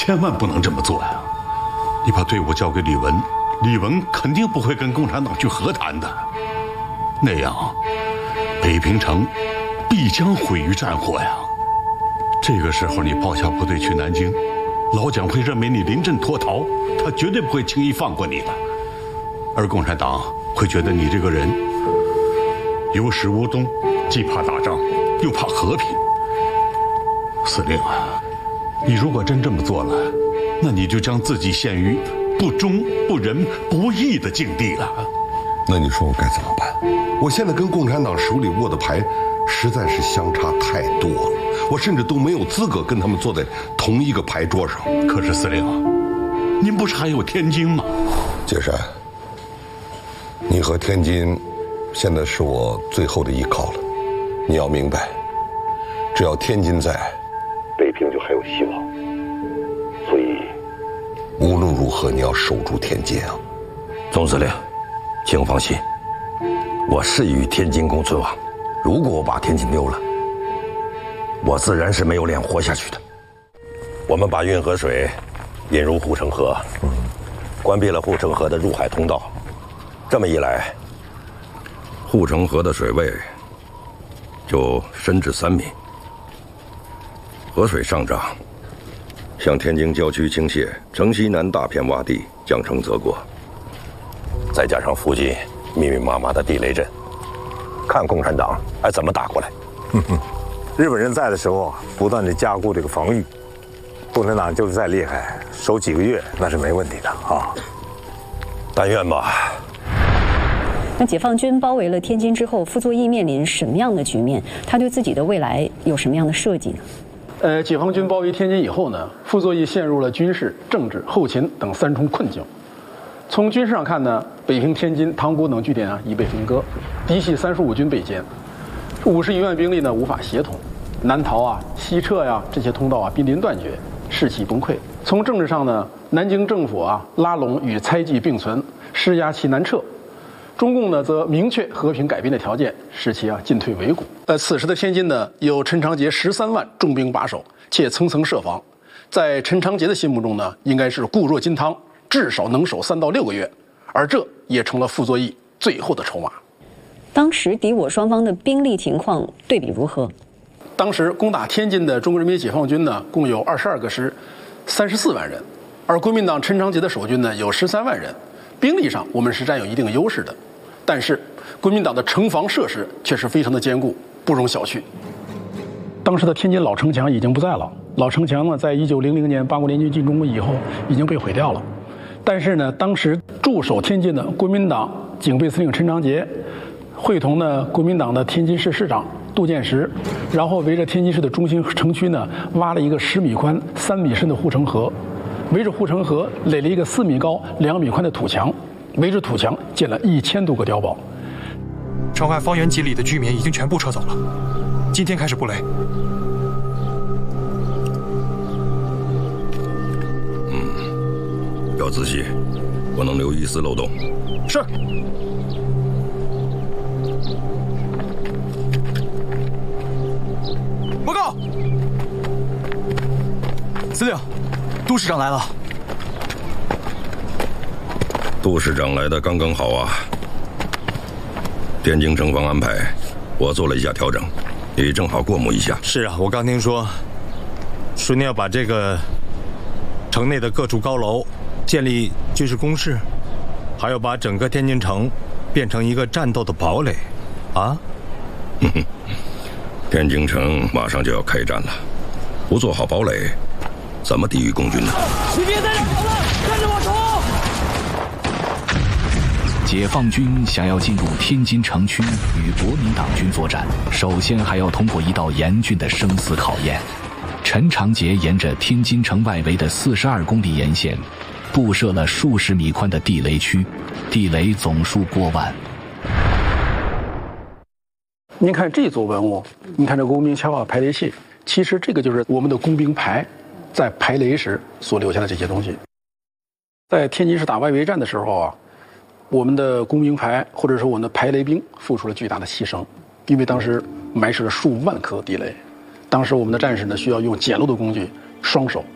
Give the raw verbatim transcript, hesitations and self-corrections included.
千万不能这么做呀！你把队伍交给李文，李文肯定不会跟共产党去和谈的，那样北平城必将毁于战火呀！这个时候你抛下部队去南京，老蒋会认为你临阵脱逃，他绝对不会轻易放过你的。而共产党会觉得你这个人有始无终，既怕打仗又怕和平。司令啊，你如果真这么做了，那你就将自己陷于不忠不仁不义的境地了。 那你说我该怎么办？我现在跟共产党手里握的牌实在是相差太多了，我甚至都没有资格跟他们坐在同一个牌桌上。 可是司令，您不是还有天津吗？ 解山，你和天津现在是我最后的依靠了。你要明白，只要天津在，北平就还有希望。所以无论如何，你要守住天津啊！ 总司令，请放心，我誓与天津共存亡。如果我把天津丢了，我自然是没有脸活下去的。我们把运河水引入护城河，关闭了护城河的入海通道。这么一来，护城河的水位就深至三米。河水上涨，向天津郊区倾泻，城西南大片洼地将城泽国。再加上附近密密麻麻的地雷阵，看共产党还怎么打过来。 哼哼，日本人在的时候，不断的加固这个防御，共产党就是再厉害，守几个月那是没问题的啊。 但愿吧。 那解放军包围了天津之后，傅作义面临什么样的局面？他对自己的未来有什么样的设计呢？ 呃，解放军包围天津以后呢，傅作义陷入了军事、政治、后勤等三重困境。从军事上看呢，北平、天津、塘沽等据点啊已被分割，嫡系三十五军被歼，五十余万兵力呢无法协同，南逃啊、西撤呀、啊、这些通道啊濒临断绝，士气崩溃。从政治上呢，南京政府啊拉拢与猜忌并存，施压其南撤。中共呢，则明确和平改编的条件，使其啊进退维谷。呃，此时的天津呢，有陈长捷十三万重兵把守，且层层设防。在陈长捷的心目中呢，应该是固若金汤，至少能守三到六个月，而这也成了傅作义最后的筹码。 当时敌我双方的兵力情况对比如何？ 当时攻打天津的中国人民解放军呢，共有二十二个师，三十四万人，而国民党陈长捷的守军呢，有十三万人。兵力上我们是占有一定优势的，但是国民党的城防设施却是非常的坚固，不容小觑。当时的天津老城墙已经不在了，老城墙呢，在一九零零年八国联军进攻以后已经被毁掉了。但是呢，当时驻守天津的国民党警备司令陈长捷，会同呢国民党的天津市市长杜建时，然后围着天津市的中心城区呢挖了一个十米宽、三米深的护城河。围着护城河垒了一个四米高、两米宽的土墙，围着土墙建了一千多个碉堡。 城外方圆几里的居民已经全部撤走了，今天开始布雷。 嗯，要仔细，不能留一丝漏洞。 是。报告，司令。杜市长来了。 杜市长来的刚刚好啊。天津城防安排，我做了一下调整，你正好过目一下。 是啊，我刚听说，说你要把这个城内的各处高楼建立军事工事，还要把整个天津城变成一个战斗的堡垒，啊？ 哼哼，天津城马上就要开战了，不做好堡垒，怎么抵御共军呢？ 你别在这跑了，跟着我冲！ 解放军想要进入天津城区与国民党军作战，首先还要通过一道严峻的生死考验。陈长捷沿着天津城外围的四十二公里沿线，布设了数十米宽的地雷区，地雷总数过万。 您看这座文物，您看这工兵枪法排雷器，其实这个就是我们的工兵排在排雷时所留下的这些东西。在天津市打外围战的时候啊，我们的工兵排或者说我们的排雷兵付出了巨大的牺牲，因为当时埋设了数万颗地雷。当时我们的战士呢，需要用简陋的工具，双手